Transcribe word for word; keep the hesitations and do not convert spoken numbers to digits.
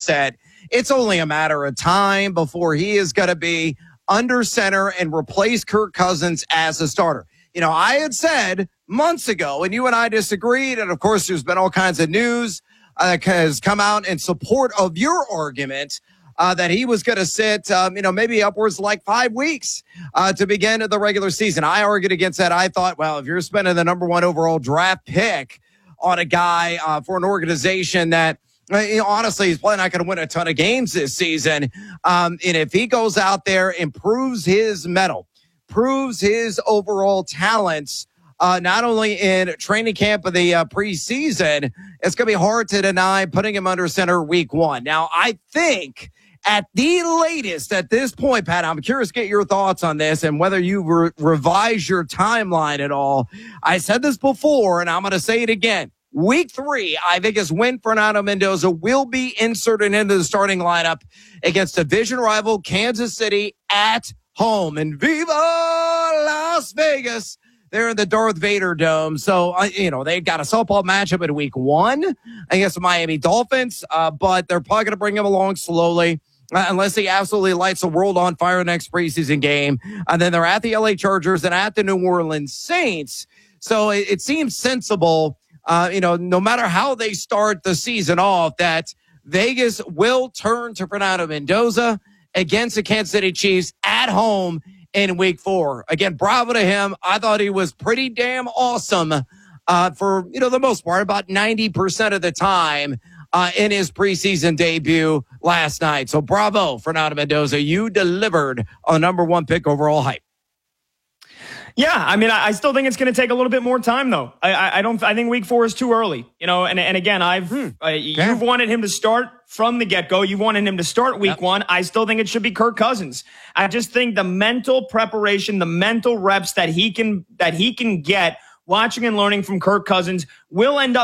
said, it's only a matter of time before he is going to be under center and replace Kirk Cousins as a starter. You know, I had said months ago, and you and I disagreed, and of course there's been all kinds of news uh, that has come out in support of your argument uh, that he was going to sit, um, you know, maybe upwards like five weeks uh, to begin the regular season. I argued against that. I thought, well, if you're spending the number one overall draft pick on a guy uh, for an organization that, you know, honestly, he's probably not going to win a ton of games this season. Um, and if he goes out there and proves his mettle, proves his overall talents, uh, not only in training camp of the uh, preseason, it's going to be hard to deny putting him under center week one. Now, I think at the latest at this point, Pat, I'm curious to get your thoughts on this and whether you re- revise your timeline at all. I said this before, and I'm going to say it again. Week three, I think his win Fernando Mendoza will be inserted into the starting lineup against division rival Kansas City at home. And Viva Las Vegas! They're in the Darth Vader Dome. So, uh, you know, they've got a softball matchup in week one against the Miami Dolphins, uh, but they're probably going to bring him along slowly. Uh, unless he absolutely lights the world on fire next preseason game. And then they're at the L A Chargers and at the New Orleans Saints. So it, it seems sensible, uh, you know, no matter how they start the season off, that Vegas will turn to Fernando Mendoza against the Kansas City Chiefs at home in week four. Again, bravo to him. I thought he was pretty damn awesome uh, for, you know, the most part, about ninety percent of the time. Uh, in his preseason debut last night. So bravo, Fernando Mendoza. You delivered on number one pick overall hype. Yeah, I mean, I, I still think it's going to take a little bit more time, though. I, I, I don't. I think week four is too early. You know, and and again, I've hmm. uh, okay. you've wanted him to start from the get go. You wanted him to start week yep. one. I still think it should be Kirk Cousins. I just think the mental preparation, the mental reps that he can that he can get watching and learning from Kirk Cousins will end up